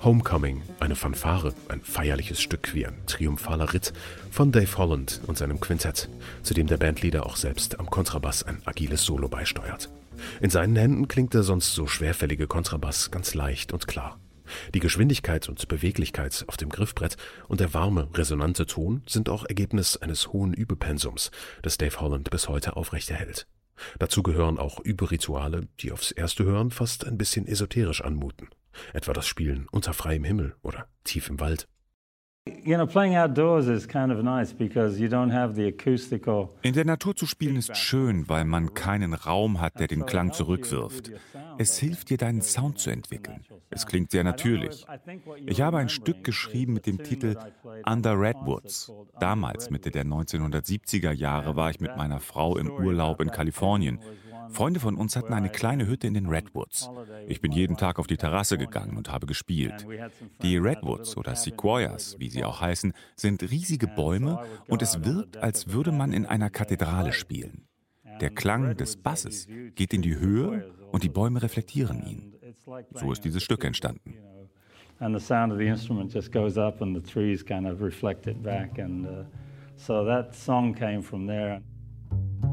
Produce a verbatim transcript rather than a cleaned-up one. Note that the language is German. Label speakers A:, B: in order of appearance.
A: Homecoming, eine Fanfare, ein feierliches Stück wie ein triumphaler Ritt von Dave Holland und seinem Quintett, zu dem der Bandleader auch selbst am Kontrabass ein agiles Solo beisteuert. In seinen Händen klingt der sonst so schwerfällige Kontrabass ganz leicht und klar. Die Geschwindigkeit und Beweglichkeit auf dem Griffbrett und der warme, resonante Ton sind auch Ergebnis eines hohen Übepensums, das Dave Holland bis heute aufrechterhält. Dazu gehören auch Überituale, die aufs erste Hören fast ein bisschen esoterisch anmuten. Etwa das Spielen unter freiem Himmel oder tief im Wald.
B: In der
C: Natur zu spielen ist schön, weil man keinen Raum hat, der den Klang zurückwirft. Es hilft dir, deinen Sound zu entwickeln. Es klingt sehr natürlich. Ich habe ein Stück geschrieben mit dem Titel Under Redwoods. Damals, Mitte der neunzehnhundertsiebziger Jahre, war ich mit meiner Frau im Urlaub in Kalifornien. Freunde von uns hatten eine kleine Hütte in den Redwoods. Ich bin jeden Tag auf die Terrasse gegangen und habe gespielt. Die Redwoods oder Sequoias, wie sie auch heißen, sind riesige Bäume und es wirkt, als würde man in einer Kathedrale spielen. Der Klang des Basses geht in die Höhe und die Bäume reflektieren ihn. So ist dieses Stück entstanden.
B: And the sound of the instrument just goes up and the trees kind of reflect it back, and uh, so that song came from there.